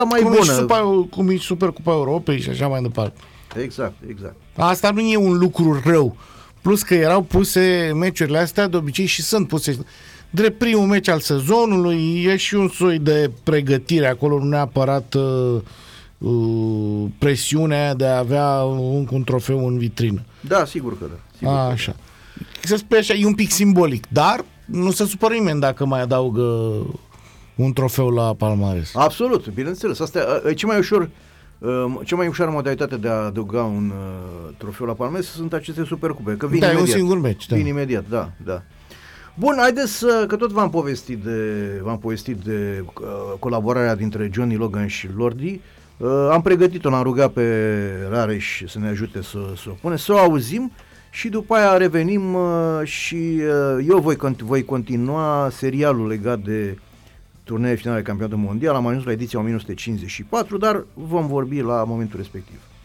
mai bună. Cum e Supercupa Europei și așa mai departe. Exact. Asta nu e un lucru rău. Plus că erau puse meciurile astea, de obicei și sunt puse drept primul meci al sezonului, e și un soi de pregătire acolo, nu neapărat presiunea aia de a avea un trofeu în vitrină. Da, sigur că da. Așa. Să spui așa, e un pic simbolic, dar nu se supără nimeni dacă mai adaugă un trofeu la palmares. Absolut, bineînțeles. Asta e cea mai ușoară modalitate de a adăuga un trofeu la palmares sunt aceste supercupe, că vin imediat. Un singur meci. Vin imediat, da. Bun, haideți că tot v-am povestit de colaborarea dintre Johnny Logan și Lordi. Am pregătit-o, l-am rugat pe Rareș să ne ajute să o pune, să o auzim și după aia revenim și eu voi continua serialul legat de turneele finale de campionatul mondial. Am ajuns la ediția 1954, dar vom vorbi la momentul respectiv.